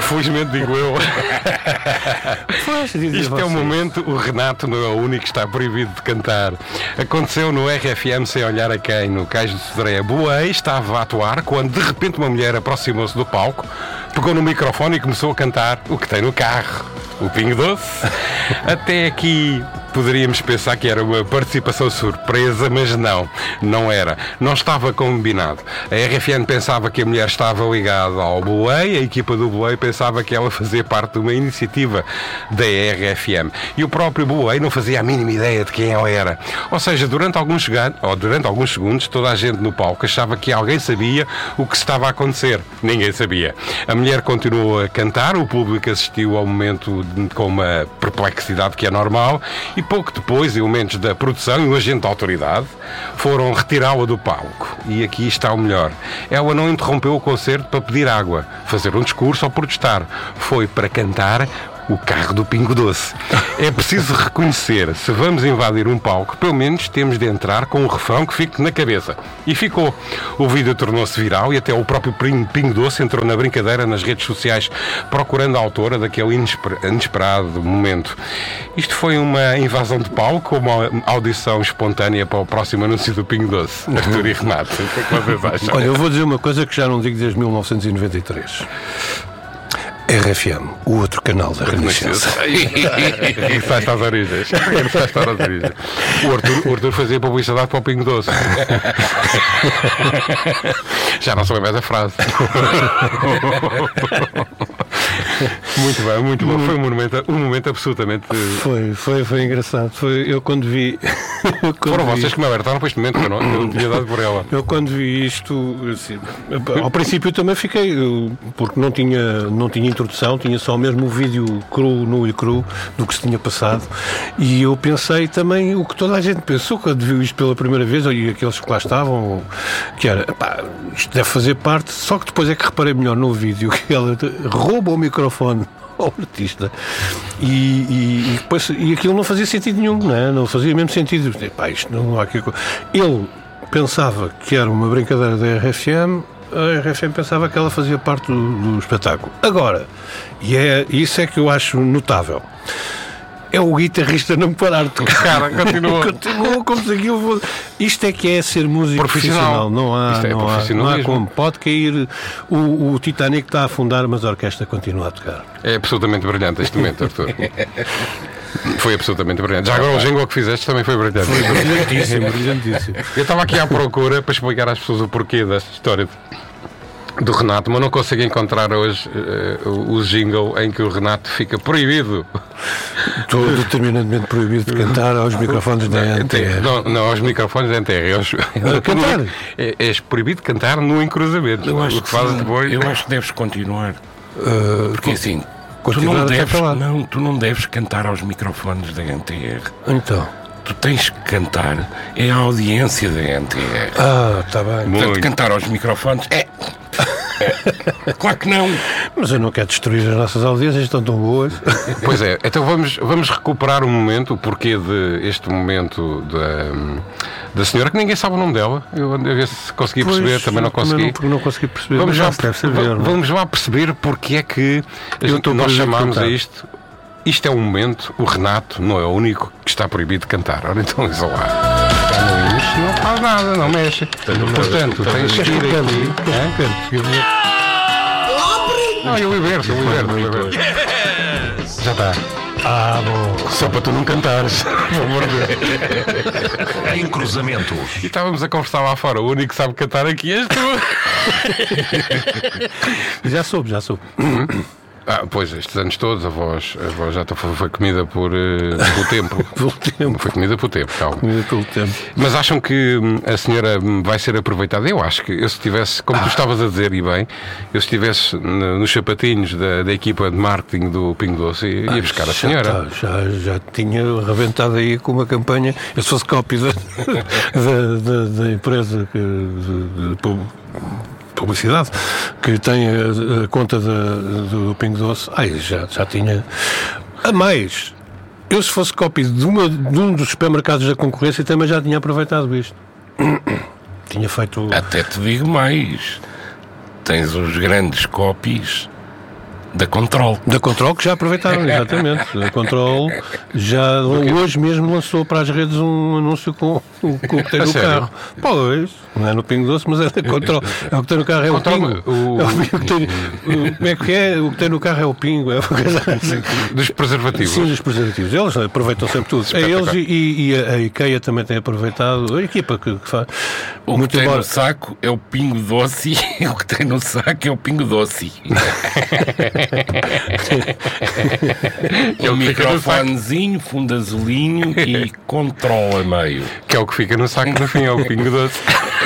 Infelizmente, digo eu. Isto é um momento, o Renato não é o único que está proibido de cantar. Aconteceu no RFM sem olhar a quem, no Cais de Sodré. Boei estava a atuar quando de repente uma mulher aproximou-se do palco, pegou no microfone e começou a cantar o que tem no carro, o Pingo Doce. Até aqui poderíamos pensar que era uma participação surpresa, mas não era. Não estava combinado. A RFM pensava que a mulher estava ligada ao Boei, a equipa do Boei pensava que ela fazia parte de uma iniciativa da RFM. E o próprio Boei não fazia a mínima ideia de quem ela era. Ou seja, durante alguns segundos, toda a gente no palco achava que alguém sabia o que estava a acontecer. Ninguém sabia. A mulher continuou a cantar, o público assistiu ao momento com uma perplexidade que é normal, e pouco depois, elementos da produção e o agente da autoridade foram retirá-la do palco. E aqui está o melhor. Ela não interrompeu o concerto para pedir água, fazer um discurso ou protestar. Foi para cantar o carro do Pingo Doce. É preciso reconhecer, se vamos invadir um palco, pelo menos temos de entrar com um refrão que fique na cabeça. E ficou. O vídeo tornou-se viral e até o próprio Pingo Doce entrou na brincadeira nas redes sociais, procurando a autora daquele inesperado momento. Isto foi uma invasão de palco ou uma audição espontânea para o próximo anúncio do Pingo Doce? Arthur e Renato, o que é que vocês acham? Olha, eu vou dizer uma coisa que já não digo desde 1993. RFM, o outro canal da Renascença. Regresaste às origens. O Arthur fazia publicidade para o Pingo Doce. Já não soube mais a frase. Muito bem, muito bom. Foi um momento absolutamente... Foi engraçado. Eu quando vi... Foram vocês que me alertaram para este momento, que eu não tinha dado por ela. Eu quando vi isto, assim, ao princípio também fiquei, porque não tinha introdução, tinha só mesmo o vídeo nu e cru do que se tinha passado, e eu pensei também o que toda a gente pensou quando viu isto pela primeira vez, e aqueles que lá estavam, que era, isto deve fazer parte, só que depois é que reparei melhor no vídeo, que ela rouba o microfone ao artista e aquilo não fazia sentido nenhum, não fazia mesmo sentido. Isto não há aqui... Ele pensava que era uma brincadeira da RFM, a RFM pensava que ela fazia parte do espetáculo. Agora, isso é que eu acho notável, é o guitarrista não parar de tocar. Continua como se aquilo fosse. Isto é que é ser músico profissional. Não há como. Pode cair, o Titanic está a afundar, mas a orquestra continua a tocar. É absolutamente brilhante este momento, Arthur. Foi absolutamente brilhante. Já agora o jingle que fizeste também foi brilhante. Foi brilhantíssimo. Eu estava aqui à procura para explicar às pessoas o porquê desta história do Renato, mas não consigo encontrar hoje o jingle em que o Renato fica proibido. Estou determinantemente proibido de cantar aos microfones da NTR. Não, aos microfones da NTR. Cantar? És proibido de cantar no encruzamento. Eu acho que deves continuar. Porque assim, tu não deves cantar aos microfones da NTR. Então? Tu tens que cantar, é a audiência da NTR. Está bem. Portanto, cantar aos microfones claro que não. Mas eu não quero destruir as nossas audiências, estão tão boas. Pois é, então vamos recuperar um momento, o porquê este momento da senhora, que ninguém sabe o nome dela. Eu a ver se consegui perceber, também não consegui. Não consegui perceber. Vamos lá perceber porque é que nós chamámos a isto. Isto é um momento, o Renato não é o único que está proibido de cantar. Ora, então isso lá. Não faz nada, não mexe. Portanto, tens que ir aqui. Não, eu liberto. Já está. Bom. Só para tu não cantares. Pelo amor de Deus. Em cruzamento. E estávamos a conversar lá fora. O único que sabe cantar aqui és tu. Já soube. Pois, estes anos todos, a voz já foi comida pelo tempo. Foi comida pelo tempo, calma. Mas acham que a senhora vai ser aproveitada? Eu acho que eu se estivesse, como tu estavas a dizer, e bem, eu se estivesse nos sapatinhos da equipa de marketing do Pingo Doce, ia buscar a senhora. Já tinha arrebentado aí com uma campanha. Eu se fosse cópia da empresa de publicidade que tem a conta do Pingo Doce, já tinha a mais. Eu se fosse cópia de um dos supermercados da concorrência também já tinha aproveitado isto. Tinha feito... Até te digo mais, tens os grandes copies Da Control. Da Control, que já aproveitaram, exatamente. A Control já hoje mesmo lançou para as redes um anúncio com o que tem no carro. Pois, não é no Pingo Doce, mas é da Control. É o que tem no carro, é o Pingo. Como é que é? O que tem no carro é o Pingo. É dos preservativos. Sim, dos preservativos. Eles aproveitam sempre tudo. É eles e a IKEA também tem aproveitado. A equipa que faz. O que tem no saco é o Pingo Doce e o que tem no saco é o Pingo Doce. O microfonezinho, fundo azulinho e Control a meio. Que é o que fica no saco no fim, é o Pingo Doce.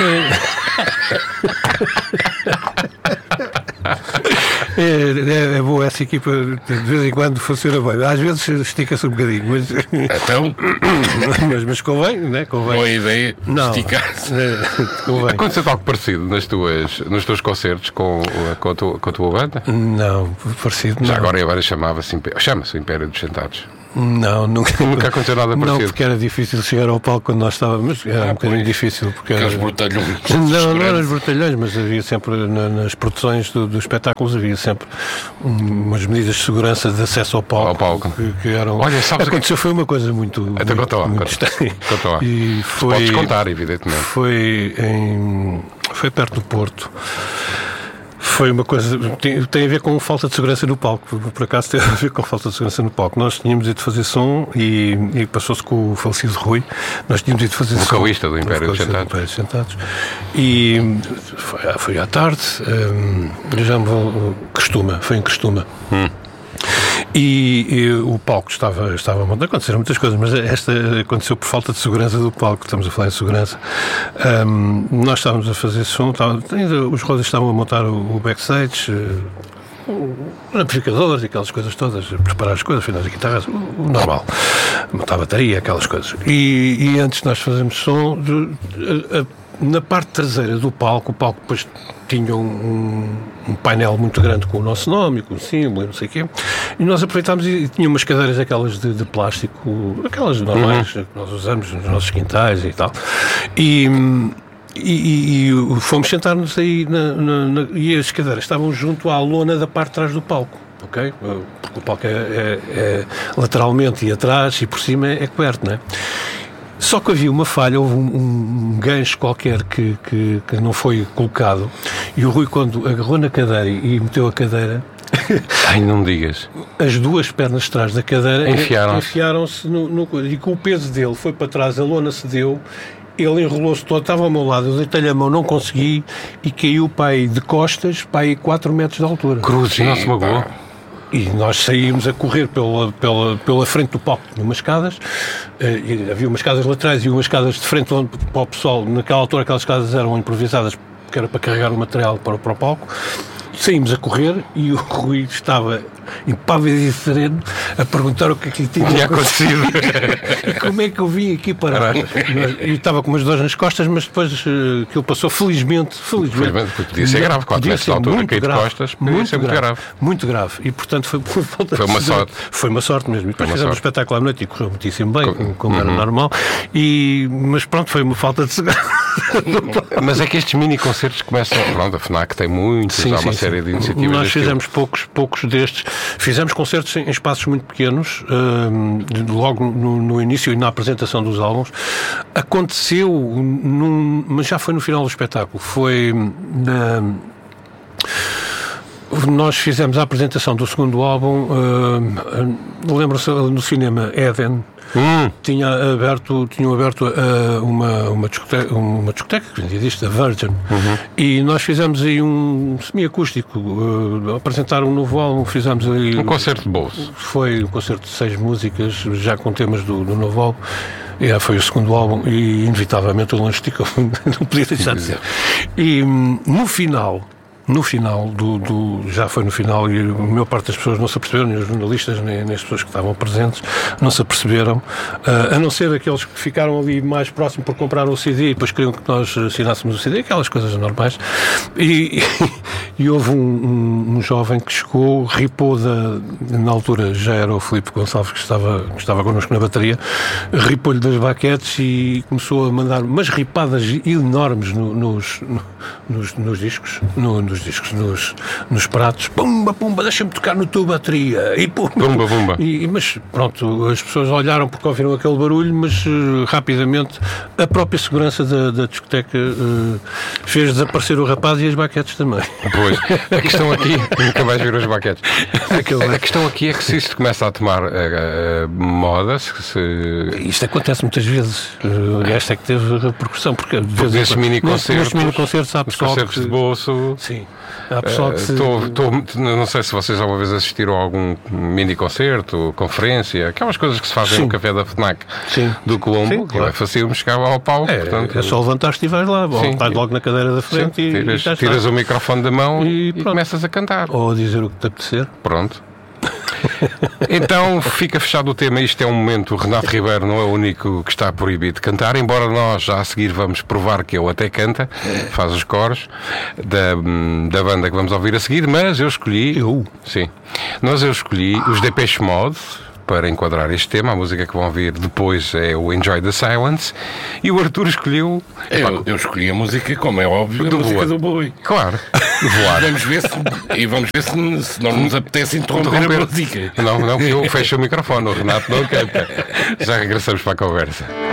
É boa essa equipa, de vez em quando funciona bem. Às vezes estica-se um bocadinho, mas. Então. mas convém, né? Convém. Boa ideia, esticar-se. Aconteceu algo parecido nos teus concertos com a tua banda? Não, parecido não. Já agora chama-se Império dos Sentados. Não, nunca aconteceu nada parecido. Não, porque era difícil chegar ao palco quando nós estávamos. Era um bocadinho difícil. Porque os brutalhões. Não eram os brutalhões, mas havia sempre, nas produções dos espetáculos, havia sempre umas medidas de segurança de acesso ao palco. Que eram. Olha, aconteceu, foi uma coisa muito. Até contou lá. E foi, podes contar, evidentemente. Foi perto do Porto. Foi uma coisa, tem a ver com falta de segurança no palco, por acaso tem a ver com falta de segurança no palco. Nós tínhamos ido fazer som e passou-se com o falecido Rui, nós tínhamos ido fazer som. Vocalista do Império dos Sentados. E foi à tarde, foi em Crestuma. E o palco estava montado. Aconteceram muitas coisas, mas esta aconteceu por falta de segurança do palco. Estamos a falar de segurança. Nós estávamos a fazer som, os rodas estavam a montar o backstage, amplificadores e aquelas coisas todas, preparar as coisas, afinar as guitarras, o normal, montar a bateria, aquelas coisas. E antes de nós fazermos som, na parte traseira do palco, o palco depois tinha um painel muito grande com o nosso nome, com o símbolo e não sei o quê, e nós aproveitámos e tinha umas cadeiras aquelas de plástico, aquelas normais que nós usamos nos nossos quintais e tal, e fomos sentar-nos aí e as cadeiras estavam junto à lona da parte de trás do palco. Ok? Porque o palco é lateralmente e atrás e por cima é coberto, não é? Só que havia uma falha, houve um gancho qualquer que não foi colocado, e o Rui, quando agarrou na cadeira e meteu a cadeira... Ai, não digas. As duas pernas de trás da cadeira enfiaram-se no e com o peso dele foi para trás, a lona cedeu, ele enrolou-se todo, estava ao meu lado, eu deitei-lhe a mão, não consegui, e caiu para aí de costas, para aí 4 metros de altura. Cruz, não se magoou. E nós saímos a correr pela frente do palco, numas escadas, e havia umas escadas laterais e umas escadas de frente para o pessoal. Naquela altura aquelas escadas eram improvisadas, porque era para carregar o material para o palco. Saímos a correr e o Rui estava impávido e sereno a perguntar o que é que lhe tinha acontecido e como é que eu vim aqui parar. E estava com umas dores nas costas, mas depois aquilo passou felizmente podia ser grave, 4 metros de altura, cair de costas, podia ser muito grave. Muito grave, e portanto foi por falta de sorte. Foi uma sorte mesmo. E depois fizemos um espetáculo à noite e correu muitíssimo bem, como era normal, mas pronto, foi uma falta de segurança. Mas é que estes mini concertos começam, pronto, a FNAC tem muitos, há uma série de iniciativas. Nós fizemos poucos destes. Fizemos concertos em espaços muito pequenos, logo no início e na apresentação dos álbuns. Aconteceu, mas já foi no final do espetáculo. Nós fizemos a apresentação do segundo álbum, lembro-se, no cinema Eden. Tinham aberto uma discoteca que vendia disto, a Virgin, e nós fizemos aí um semi-acústico, apresentar um novo álbum, fizemos aí um concerto de bolso. Foi um concerto de 6 músicas, já com temas do novo álbum. Foi o segundo álbum e inevitavelmente o lanche esticou, não podia deixar de ser. E no final, já foi no final, e a maior parte das pessoas não se aperceberam, nem os jornalistas, nem as pessoas que estavam presentes, não se aperceberam, a não ser aqueles que ficaram ali mais próximos por comprar o CD e depois queriam que nós assinássemos o CD, aquelas coisas normais. E houve um jovem que chegou, ripou na altura já era o Filipe Gonçalves que estava connosco na bateria, ripou-lhe das baquetes e começou a mandar umas ripadas enormes nos discos, dos discos nos pratos, pumba, pumba, deixa-me tocar no tua bateria, e pumba, pumba, pumba. Mas pronto, as pessoas olharam porque ouviram aquele barulho, mas rapidamente a própria segurança da discoteca fez desaparecer o rapaz e as baquetes também. Pois, a questão aqui, nunca mais viram as baquetes. A questão aqui é que se isto começa a tomar moda, isto acontece muitas vezes. Esta é que teve repercussão, porque nesses mini-concertos há pessoal concertos de bolso. Sim. Há pessoal que não sei se vocês alguma vez assistiram a algum mini-concerto, conferência, aquelas coisas que se fazem no café da FNAC do Colombo, que é fácil chegar ao palco. Portanto, é só levantar-te e vais lá, estás logo na cadeira da frente e tiras o microfone da mão e começas a cantar. Ou a dizer o que te apetecer. Pronto. Então fica fechado o tema. Isto é um momento. O Renato Ribeiro não é o único que está proibido de cantar, embora nós já a seguir vamos provar que ele até canta, faz os coros da banda que vamos ouvir a seguir. Mas eu escolhi os Depeche Mode para enquadrar este tema. A música que vão ouvir depois é o Enjoy the Silence, e o Arthur escolheu... Eu escolhi a música, como é óbvio, a música do Boi. Claro, voar. Vamos ver se não nos apetece interromper a música. Não, que eu fecho o microfone, o Renato não canta. Já regressamos para a conversa.